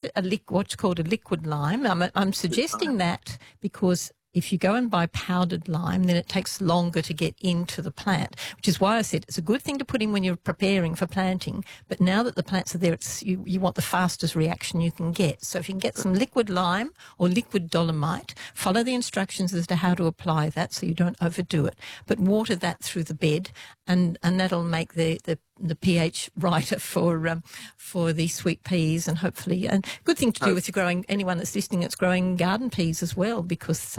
what's called a liquid lime. I'm suggesting that because if you go and buy powdered lime, then it takes longer to get into the plant, which is why I said it's a good thing to put in when you're preparing for planting. But now that the plants are there, you want the fastest reaction you can get. So if you can get some liquid lime or liquid dolomite, follow the instructions as to how to apply that so you don't overdo it. But water that through the bed, and that'll make the pH righter for the sweet peas, and hopefully, and good thing to do with anyone that's listening that's growing garden peas as well, because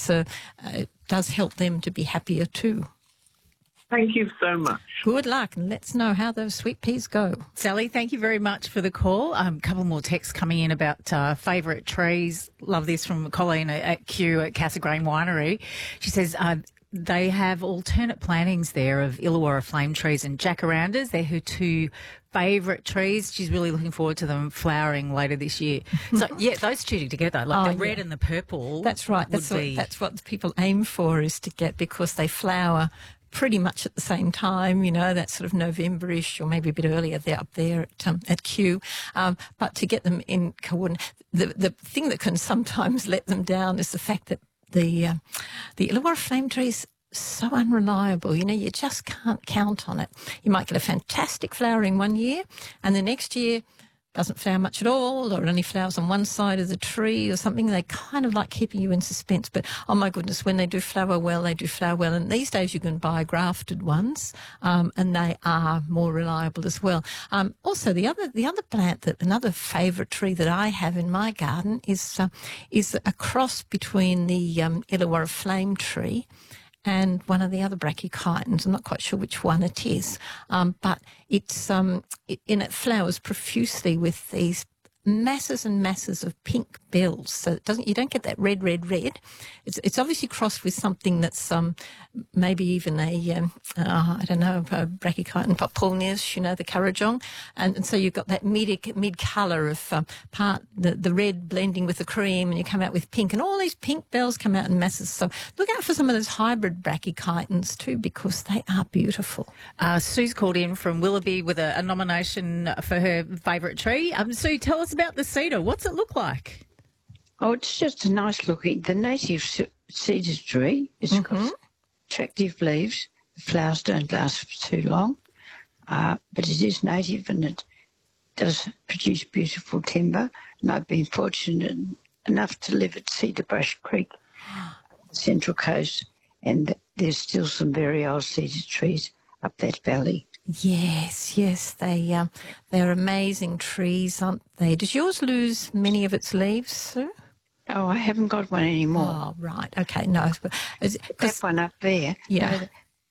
it does help them to be happier too. Thank you so much. Good luck, and let's know how those sweet peas go. Sally, thank you very much for the call. A couple more texts coming in about favourite trees. Love this from Colleen at Kew at Cassegrain Winery. She says they have alternate plantings there of Illawarra flame trees and jacarandas. They're her two favourite trees. She's really looking forward to them flowering later this year. So, yeah, those two together, like the red and the purple. That's right. That's what people aim for, is to get, because they flower pretty much at the same time, that sort of November-ish or maybe a bit earlier. They're up there at Kew. But to get them in coordinate, the thing that can sometimes let them down is the fact that the Illawarra flame tree is so unreliable. You just can't count on it. You might get a fantastic flowering one year, and the next year doesn't flower much at all, or it only flowers on one side of the tree or something. They kind of like keeping you in suspense. But, oh, my goodness, when they do flower well, they do flower well. And these days you can buy grafted ones, and they are more reliable as well. Also, the other plant, another favourite tree that I have in my garden is a cross between the Illawarra flame tree and one of the other brachychitons. I'm not quite sure which one it is, but it flowers profusely with these masses and masses of pink bells. So you don't get that red. It's obviously crossed with something that's maybe even a brachychiton populneus, the Currajong, and so you've got that mid colour of the red blending with the cream, and you come out with pink, and all these pink bells come out in masses. So look out for some of those hybrid brachychitons too, because they are beautiful. Sue's called in from Willoughby with a nomination for her favourite tree. Sue, tell us about the cedar. What's it look like? Oh, it's just a nice looking. The native cedar tree. It's got attractive leaves. The flowers don't last for too long, but it is native and it does produce beautiful timber. And I've been fortunate enough to live at Cedar Brush Creek, Central Coast, and there's still some very old cedar trees up that valley. Yes, they're amazing trees, aren't they? Does yours lose many of its leaves, Sue? Oh, I haven't got one anymore. Oh, right. Okay, no. That one up there. Yeah.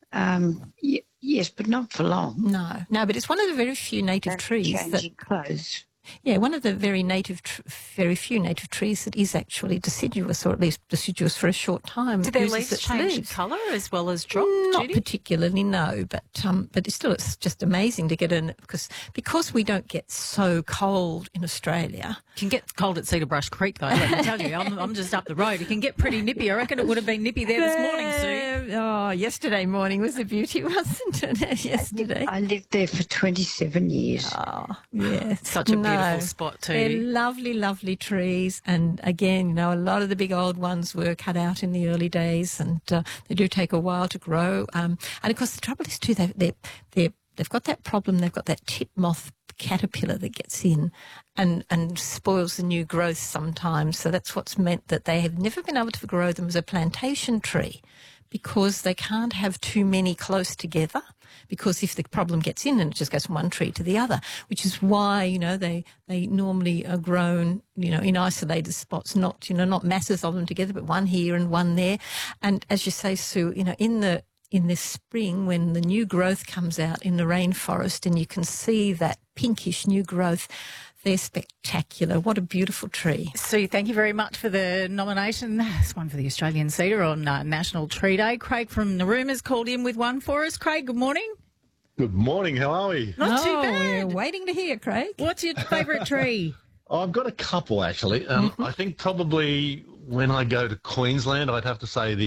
Yes, but not for long. No, but it's one of the very few native trees changing clothes. Yeah, one of the very few native trees that is actually deciduous, or at least deciduous for a short time. Do their leaves change colour as well as drop? Not Judy? particularly, no. But it's just amazing to get in, because we don't get so cold in Australia. You can get cold at Cedar Brush Creek, though. Let me tell you, I'm just up the road. It can get pretty nippy. I reckon it would have been nippy there this morning, Sue. Oh, yesterday morning was a beauty, wasn't it? Yesterday. I lived there for 27 years. Oh, yeah. Such a beautiful spot too. They're lovely, lovely trees. And again, a lot of the big old ones were cut out in the early days, and they do take a while to grow. And of course, the trouble is too, they've got that problem. They've got that titmoth caterpillar that gets in and spoils the new growth sometimes. So that's what's meant that they have never been able to grow them as a plantation tree, because they can't have too many close together, because if the problem gets in, then it just goes from one tree to the other, which is why, they normally are grown, in isolated spots, not masses of them together, but one here and one there. And as you say, Sue, in this spring, when the new growth comes out in the rainforest and you can see that pinkish new growth, they're spectacular. What a beautiful tree. Sue, thank you very much for the nomination. It's one for the Australian Cedar on National Tree Day. Craig from Narooma has called in with one for us. Craig, good morning. Good morning. How are we? Not too bad. We're waiting to hear, Craig. What's your favourite tree? I've got a couple, actually. I think probably when I go to Queensland, I'd have to say the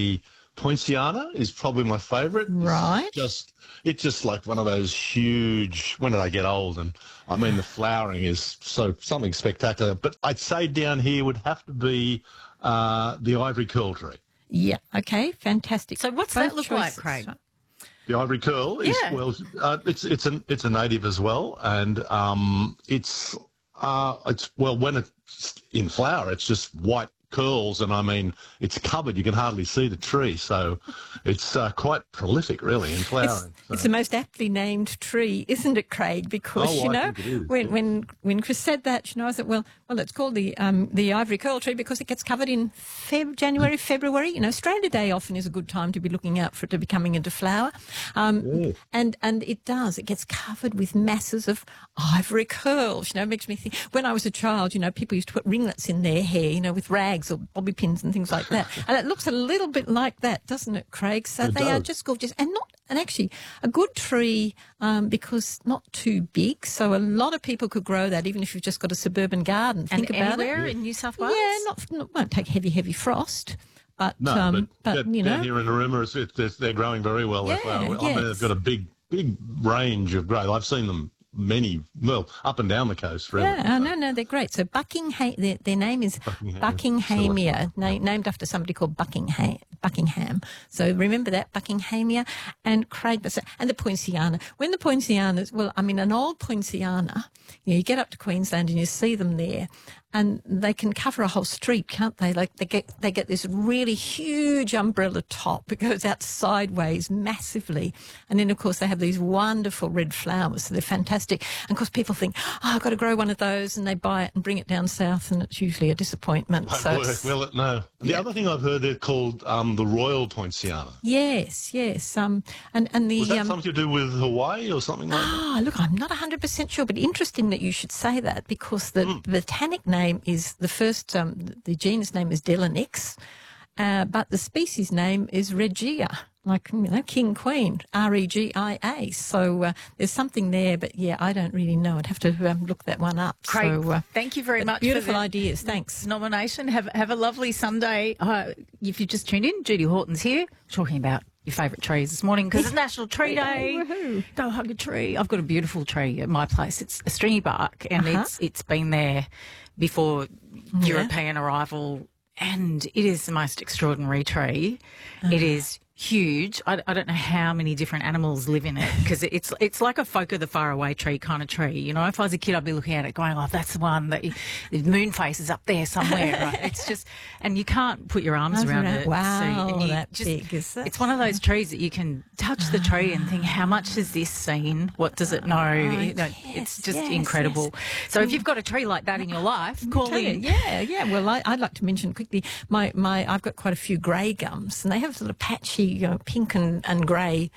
Poinciana is probably my favourite. Right. It's just like one of those huge. When do they get old? And I mean, the flowering is something spectacular. But I'd say down here would have to be the ivory curl tree. Yeah. Okay. Fantastic. So what's Both that look like, choices. Craig? The ivory curl is Yeah. it's a native as well, and it's when it's in flower, it's just white curls, and I mean it's covered. You can hardly see the tree, so it's quite prolific, really, in flowering. It's the most aptly named tree, isn't it, Craig? Because Oh, I think it is. when Chris said that, I said, well, it's called the ivory curl tree because it gets covered in January, February. Australia Day often is a good time to be looking out for it to be coming into flower, and it does. It gets covered with masses of ivory curls. It makes me think. When I was a child, people used to put ringlets in their hair, with rags or bobby pins and things like that, and it looks a little bit like that, doesn't it, Craig? So It they are does. just gorgeous, and actually a good tree because not too big, so a lot of people could grow that even if you've just got a suburban garden. And Think about anywhere it. in New South Wales? Yeah, won't take heavy frost, but No, but down you know, here in Arima, they're growing very well. Yeah, I mean, yes. they've got a big range of growth. I've seen them up and down the coast. Really. yeah, no, they're great. So their name is Buckinghamia, named after somebody called Buckingham. So remember that, Buckinghamia, and Craig, and the Poinciana. When the Poincianas, an old Poinciana, you get up to Queensland and you see them there, and they can cover a whole street, can't they? Like they get this really huge umbrella top that goes out sideways massively, and then of course they have these wonderful red flowers. So they're fantastic. And of course people think, I've got to grow one of those, and they buy it and bring it down south, and it's usually a disappointment. Won't work, will it? No. The other thing I've heard, they're called the Royal Poinciana. Yes. And the Was that something to do with Hawaii or something like that? look, I'm not 100% sure, but interesting that you should say that because the botanic name is the first, the genus name is Delanix, but the species name is Regia, like, King, Queen, Regia. So there's something there, but yeah, I don't really know. I'd have to look that one up. Craig, So, thank you very much beautiful for the ideas. Thanks. nomination. Have a lovely Sunday. If you just tuned in, Judy Horton's here talking about your favourite trees this morning because it's National Tree Day. Woohoo. Go hug a tree. I've got a beautiful tree at my place. It's a stringy bark and it's been there before European arrival, and it is the most extraordinary tree. It is huge. I don't know how many different animals live in it because it's like a folk of the faraway tree kind of tree. If I was a kid, I'd be looking at it going, oh, that's the one that the moon face is up there somewhere. Right? It's just, and you can't put your arms around it. Wow, and you that big is it? It's one of those trees that you can touch the tree and think, how much has this seen? What does it know? It's just incredible. So if you've got a tree like that in your life, call in. Yeah. Well, I'd like to mention quickly I've got quite a few grey gums, and they have sort of patchy, pink and grey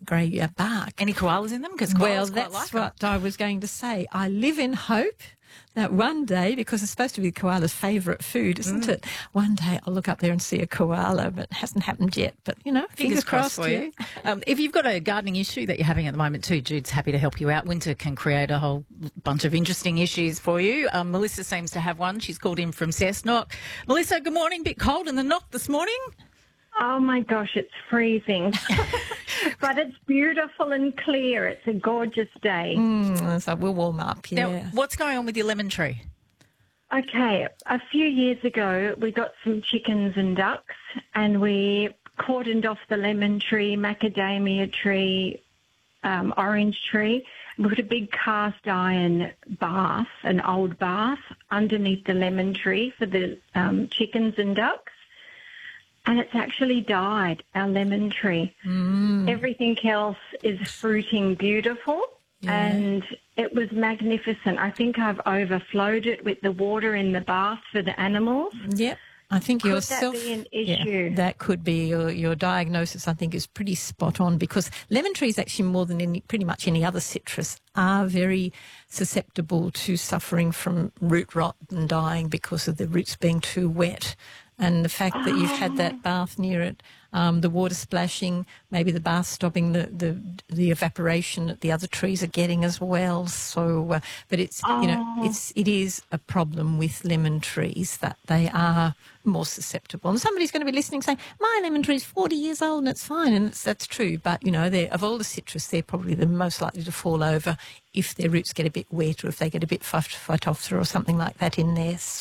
bark. Any koalas in them? Because That's what I was going to say. I live in hope that one day, because it's supposed to be the koala's favourite food, isn't it? One day I'll look up there and see a koala, but it hasn't happened yet. But, fingers crossed for you. If you've got a gardening issue that you're having at the moment too, Jude's happy to help you out. Winter can create a whole bunch of interesting issues for you. Melissa seems to have one. She's called in from Cessnock. Melissa, good morning. Bit cold in the knock this morning? Oh my gosh, it's freezing. But it's beautiful and clear. It's a gorgeous day. So we'll warm up, yeah. Now, what's going on with your lemon tree? Okay, a few years ago we got some chickens and ducks and we cordoned off the lemon tree, macadamia tree, orange tree. We put a big cast iron bath, an old bath, underneath the lemon tree for the chickens and ducks. And it's actually died, our lemon tree. Everything else is fruiting beautiful, and it was magnificent. I think I've overflowed it with the water in the bath for the animals. Yep. I think Could that be an issue? Yeah, that could be your diagnosis. I think is pretty spot on because lemon trees, actually more than pretty much any other citrus, are very susceptible to suffering from root rot and dying because of the roots being too wet. And the fact that you've had that bath near it, the water splashing, maybe the bath stopping the evaporation that the other trees are getting as well. So, but it is a problem with lemon trees that they are more susceptible. And somebody's going to be listening saying, my lemon tree is 40 years old and it's fine, and that's true. But, of all the citrus, they're probably the most likely to fall over if their roots get a bit wet or if they get a bit phytophthora or something like that in there. So